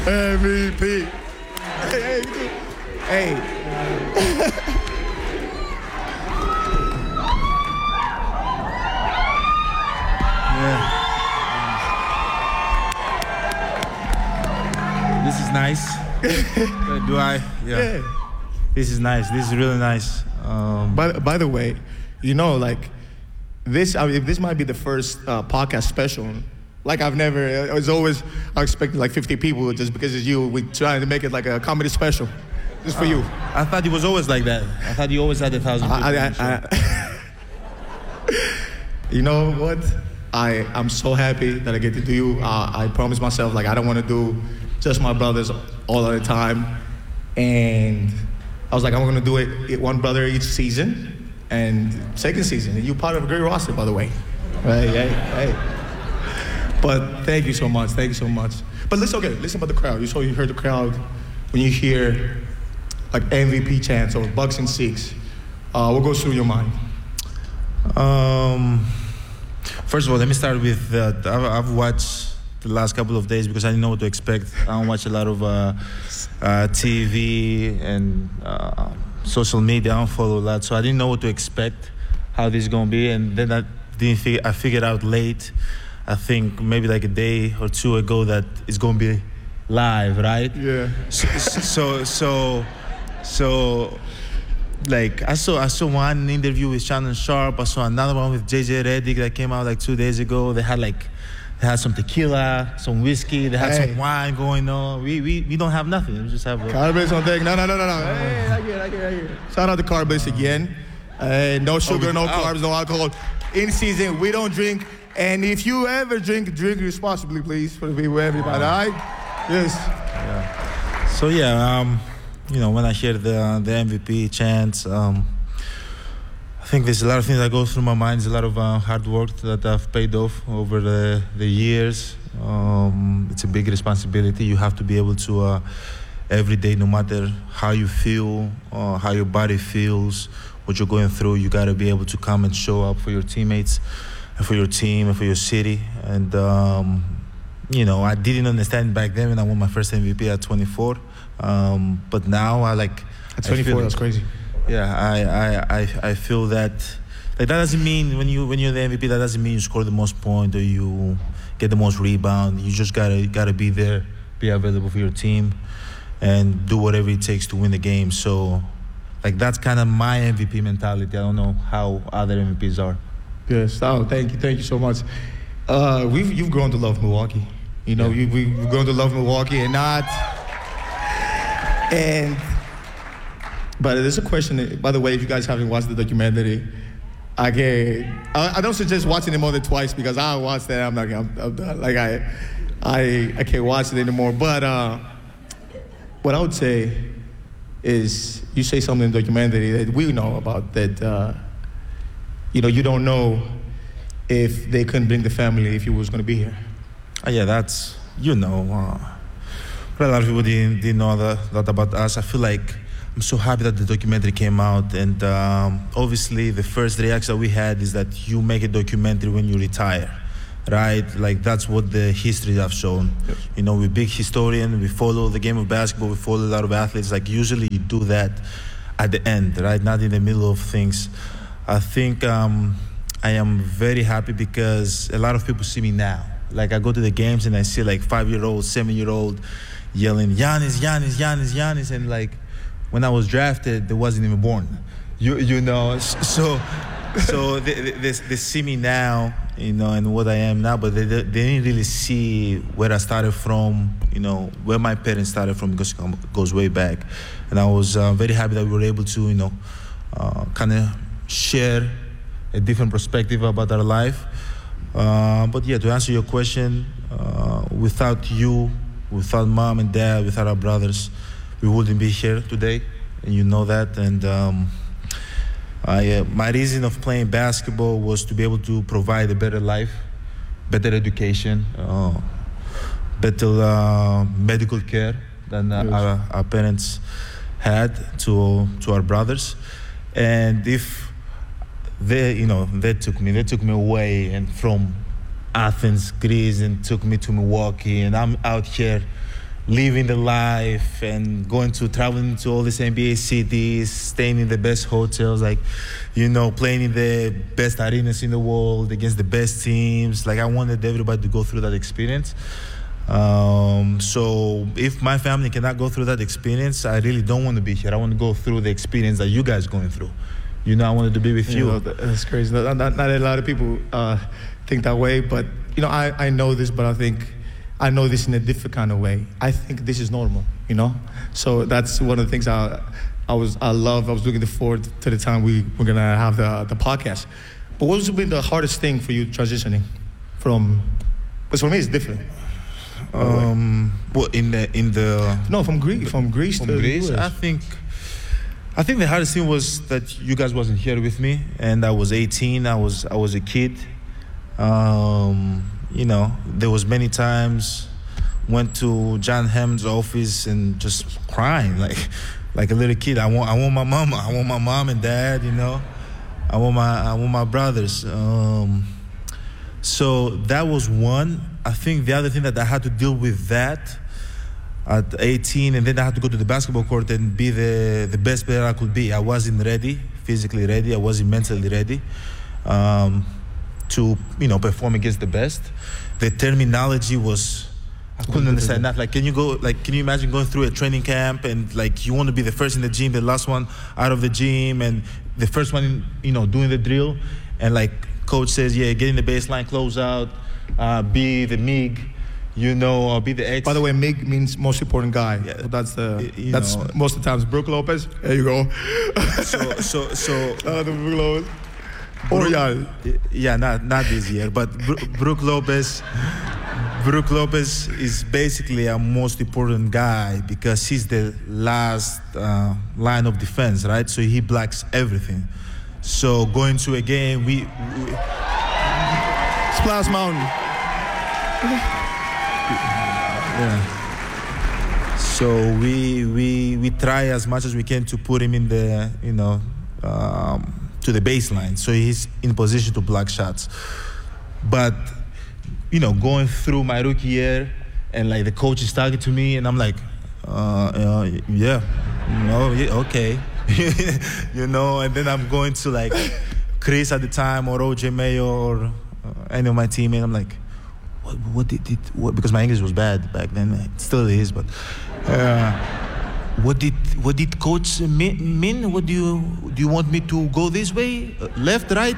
MVP. Hey. Yeah. This is nice. Do I? Yeah. This is nice. This is really nice. By the way, you know, like this might be the first podcast special. Like I've never. It's always I expected like 50 people just because it's you. We trying to make it like a comedy special, just for you. I thought it was always like that. I thought you always had 1,000 people. You know what? I'm so happy that I get to do you. I promised myself like I don't want to do just my brothers all the time, and I was like I'm gonna do it one brother each season, and second season, and you're part of a great roster, by the way. Right? Hey. But thank you so much. But listen about the crowd. You heard the crowd when you hear like MVP chants or Bucks and Six. What goes through your mind? First of all, let me start with I've watched the last couple of days because I didn't know what to expect. I don't watch a lot of TV and social media. I don't follow a lot, so I didn't know what to expect, how this is gonna be, and then I figured out late. I think maybe like a day or two ago that it's gonna be live, right? Yeah. So like I saw one interview with Shannon Sharp. I saw another one with JJ Redick that came out like 2 days ago. They had some tequila, some whiskey. They had some wine going on. We don't have nothing. We just have Carbase on deck. No. Hey, I get it. Shout out to Carbase again. No sugar, no carbs, no alcohol. In season, we don't drink. And if you ever drink responsibly, please, for everybody. All right? Yes. Yeah. So you know, when I hear the MVP chants, I think there's a lot of things that go through my mind. There's a lot of hard work that I've paid off over the years. It's a big responsibility. You have to be able to, every day, no matter how you feel, how your body feels, what you're going through, you got to be able to come and show up for your teammates and for your team and for your city. And, you know, I didn't understand back then when I won my first MVP at 24. But now I like... At 24, that's crazy. Yeah, I feel that like that doesn't mean when you're the MVP, that doesn't mean you score the most points or you get the most rebound. You just gotta be there, be available for your team, and do whatever it takes to win the game. So, like that's kind of my MVP mentality. I don't know how other MVPs are. Yes. Oh, thank you so much. You've grown to love Milwaukee. You know, we've grown to love Milwaukee But there's a question, by the way, if you guys haven't watched the documentary, I don't suggest watching it more than twice because I watched that. I'm done. Like I can't watch it anymore. But what I would say is you say something in the documentary that we know about that, you know, you don't know if they couldn't bring the family if you was going to be here. Yeah, that's, you know, but a lot of people didn't know that about us. I feel like I'm so happy that the documentary came out, and obviously the first reaction that we had is that you make a documentary when you retire, right? Like that's what the history have shown. Yes. You know, we're big historian, we follow the game of basketball, we follow a lot of athletes. Like usually you do that at the end, right? Not in the middle of things. I think I am very happy because a lot of people see me now. Like I go to the games and I see like 5-year-old, 7-year-old yelling, Giannis, and like, when I was drafted, they wasn't even born. You know, so they see me now, you know, and what I am now, but they didn't really see where I started from, you know, where my parents started from, because it goes way back. And I was very happy that we were able to, you know, kind of share a different perspective about our life. But yeah, to answer your question, without you, without mom and dad, without our brothers, we wouldn't be here today, and you know that. And my reason of playing basketball was to be able to provide a better life, better education, better medical care than our parents had to our brothers. And if they took me away and from Athens, Greece, and took me to Milwaukee, and I'm out here living the life and traveling to all these NBA cities, staying in the best hotels, like, playing in the best arenas in the world against the best teams. Like, I wanted everybody to go through that experience. So if my family cannot go through that experience, I really don't want to be here. I want to go through the experience that you guys going through. I wanted to be with you. That's crazy. Not a lot of people think that way, but I know this, but I know this in a different kind of way. I think this is normal, So that's one of the things I was looking forward to the time we're gonna have the podcast. But what's been the hardest thing for you transitioning from? Because for me, it's different. From Greece to US. I think the hardest thing was that you guys wasn't here with me, and I was 18. I was a kid. There was many times went to John Hammond's office and just crying like a little kid. I want my mama. I want my mom and dad. I want my brothers. So that was one. I think the other thing that I had to deal with that at 18, and then I had to go to the basketball court and be the best player I could be. I wasn't ready, physically ready. I wasn't mentally ready to perform against the best. The terminology was, I couldn't understand that. Like, can you imagine going through a training camp and you want to be the first in the gym, the last one out of the gym, and the first one, doing the drill, and coach says, get in the baseline, close out, be the MIG, be the X. By the way, MIG means most important guy. Yeah, so that's most of the times Brook Lopez. There you go. So Brook Lopez. Not this year, but Brook Lopez is basically a most important guy because he's the last line of defense, right? So he blocks everything. So going to a game, we Splash Mountain. Yeah. So we try as much as we can to put him in the to the baseline, so he's in position to block shots. But going through my rookie year, and the coach is talking to me, and I'm like, okay. And then I'm going to Chris at the time, or OJ Mayo, or any of my teammates. I'm like, what because my English was bad back then. It still is, but what did coach mean? What do you want me to go this way, left, right?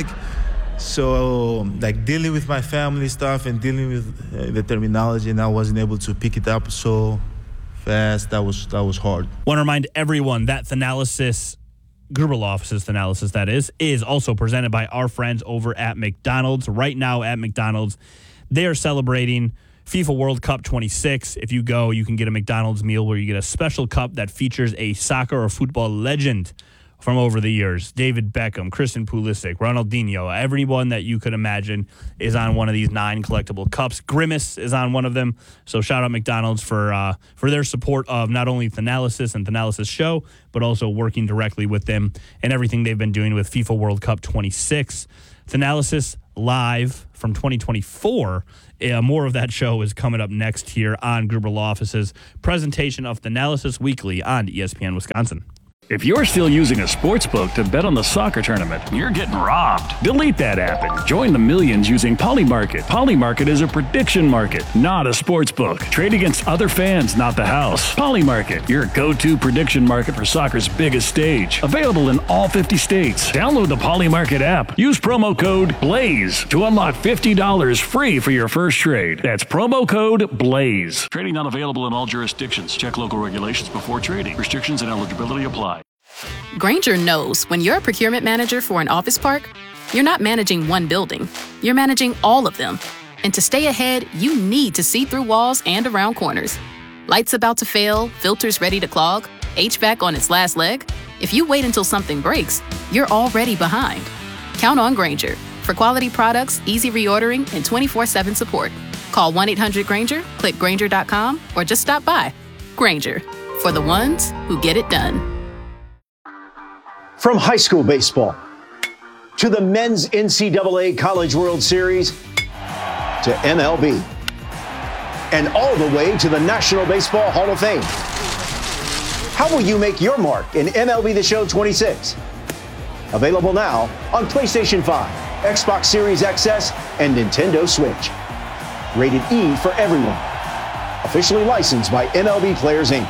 So dealing with my family stuff and dealing with the terminology, and I wasn't able to pick it up so fast. That was hard. Want to remind everyone that Thanalysis, Gerbil Office's Thanalysis, that is also presented by our friends over at McDonald's. Right now at McDonald's, they are celebrating FIFA World Cup 26. If you go, you can get a McDonald's meal where you get a special cup that features a soccer or football legend from over the years. David Beckham, Christian Pulisic, Ronaldinho, everyone that you could imagine is on one of these 9 collectible cups. Grimace is on one of them. So shout out McDonald's for their support of not only Thanalysis and Thanalysis Show, but also working directly with them and everything they've been doing with FIFA World Cup 26. Thanalysis live from 2024. More of that show is coming up next here on Gerbil Office's presentation of Thanalysis Weekly on ESPN Wisconsin. If you're still using a sportsbook to bet on the soccer tournament, you're getting robbed. Delete that app and join the millions using Polymarket. Polymarket is a prediction market, not a sportsbook. Trade against other fans, not the house. Polymarket, your go-to prediction market for soccer's biggest stage. Available in all 50 states. Download the Polymarket app. Use promo code BLAZE to unlock $50 free for your first trade. That's promo code BLAZE. Trading not available in all jurisdictions. Check local regulations before trading. Restrictions and eligibility apply. Grainger knows when you're a procurement manager for an office park, you're not managing one building, you're managing all of them. And to stay ahead, you need to see through walls and around corners. Lights about to fail, filters ready to clog, HVAC on its last leg. If you wait until something breaks, you're already behind. Count on Grainger for quality products, easy reordering, and 24/7 support. Call 1-800-GRAINGER, click Grainger.com, or just stop by. Grainger, for the ones who get it done. From high school baseball to the men's NCAA College World Series to MLB. and all the way to the National Baseball Hall of Fame. How will you make your mark in MLB The Show 26? Available now on PlayStation 5, Xbox Series XS, and Nintendo Switch. Rated E for everyone. Officially licensed by MLB Players, Inc.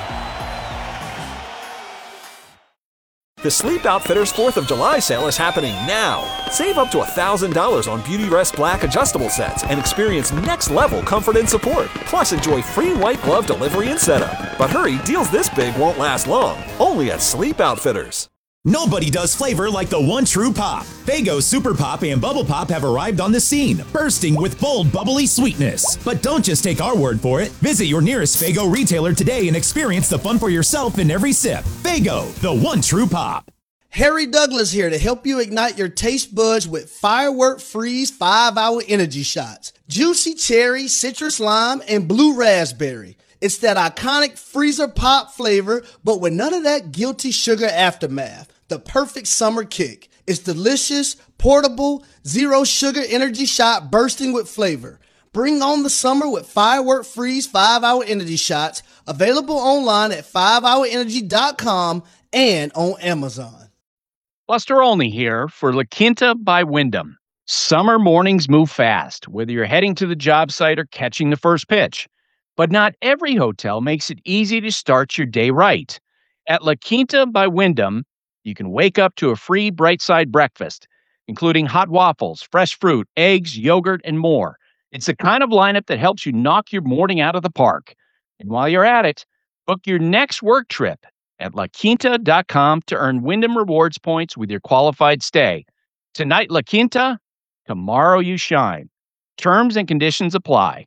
The Sleep Outfitters 4th of July sale is happening now. Save up to $1,000 on Beautyrest Black adjustable sets and experience next-level comfort and support. Plus, enjoy free white glove delivery and setup. But hurry, deals this big won't last long. Only at Sleep Outfitters. Nobody does flavor like the one true pop. Faygo Super Pop and Bubble Pop have arrived on the scene, bursting with bold, bubbly sweetness. But don't just take our word for it. Visit your nearest Faygo retailer today and experience the fun for yourself in every sip. Faygo, the one true pop. Harry Douglas here to help you ignite your taste buds with Firework Freeze 5-Hour Energy Shots. Juicy cherry, citrus lime, and blue raspberry. It's that iconic freezer pop flavor, but with none of that guilty sugar aftermath. The perfect summer kick. It's delicious, portable, zero sugar energy shot bursting with flavor. Bring on the summer with Firework Freeze 5-Hour Energy Shots, available online at 5hourenergy.com and on Amazon. Buster Olney here for La Quinta by Wyndham. Summer mornings move fast, whether you're heading to the job site or catching the first pitch. But not every hotel makes it easy to start your day right. At La Quinta by Wyndham, you can wake up to a free Bright Side breakfast, including hot waffles, fresh fruit, eggs, yogurt, and more. It's the kind of lineup that helps you knock your morning out of the park. And while you're at it, book your next work trip at laquinta.com to earn Wyndham Rewards points with your qualified stay. Tonight, La Quinta, tomorrow you shine. Terms and conditions apply.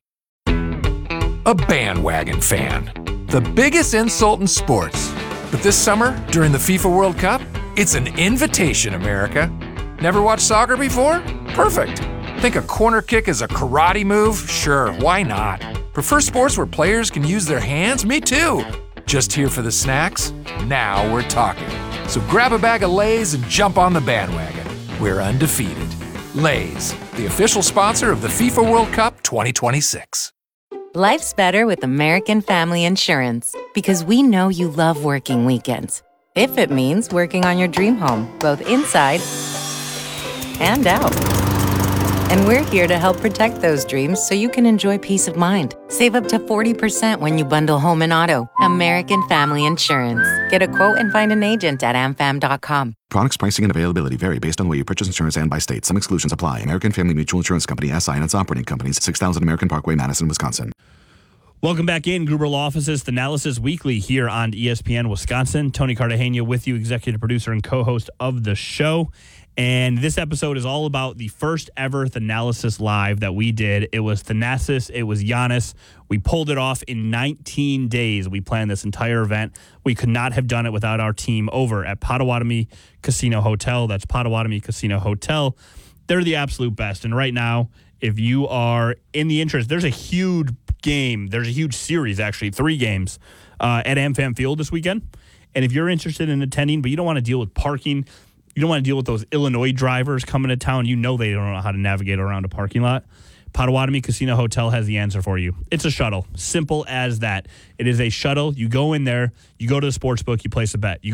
A bandwagon fan. The biggest insult in sports. But this summer, during the FIFA World Cup, it's an invitation, America. Never watched soccer before? Perfect. Think a corner kick is a karate move? Sure, why not? Prefer sports where players can use their hands? Me too. Just here for the snacks? Now we're talking. So grab a bag of Lay's and jump on the bandwagon. We're undefeated. Lay's, the official sponsor of the FIFA World Cup 2026. Life's better with American Family Insurance because we know you love working weekends. If it means working on your dream home, both inside and out. And we're here to help protect those dreams so you can enjoy peace of mind. Save up to 40% when you bundle home and auto. American Family Insurance. Get a quote and find an agent at amfam.com. Products, pricing, and availability vary based on where you purchase insurance and by state. Some exclusions apply. American Family Mutual Insurance Company, SI, and its operating companies, 6000 American Parkway, Madison, Wisconsin. Welcome back in, Gruber Law Offices, Thanalysis Weekly here on ESPN Wisconsin. Tony Cartagena with you, executive producer and co-host of the show. And this episode is all about the first ever Thanalysis Live that we did. It was Thanasis, it was Giannis. We pulled it off in 19 days. We planned this entire event. We could not have done it without our team over at Potawatomi Casino Hotel. That's Potawatomi Casino Hotel. They're the absolute best. And right now, if you are in the interest, there's a huge game. There's a huge series, actually, 3 games at AmFam Field this weekend. And if you're interested in attending, but you don't want to deal with parking, you don't want to deal with those Illinois drivers coming to town, you know they don't know how to navigate around a parking lot, Potawatomi Casino Hotel has the answer for you. It's a shuttle. Simple as that. It is a shuttle. You go in there, you go to the sports book, you place a bet. You